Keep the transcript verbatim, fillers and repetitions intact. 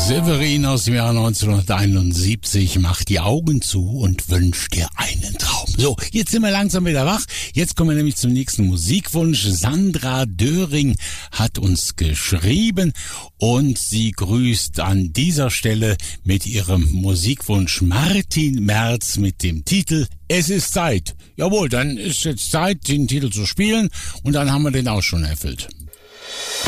Severin aus dem Jahr neunzehnhunderteinundsiebzig macht die Augen zu und wünscht dir einen Traum. So, jetzt sind wir langsam wieder wach. Jetzt kommen wir nämlich zum nächsten Musikwunsch. Sandra Döring hat uns geschrieben und sie grüßt an dieser Stelle mit ihrem Musikwunsch Martin Merz mit dem Titel Es ist Zeit. Jawohl, dann ist jetzt Zeit, den Titel zu spielen und dann haben wir den auch schon erfüllt.